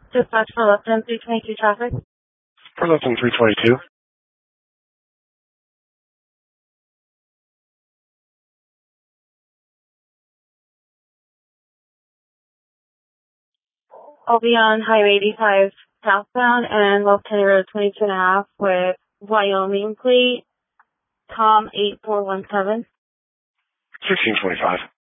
Dispatch for left end 322 traffic. For left end 322. I'll be on Highway 85 southbound and West County Road 22.5 with Wyoming plate, Tom 8417. 1625.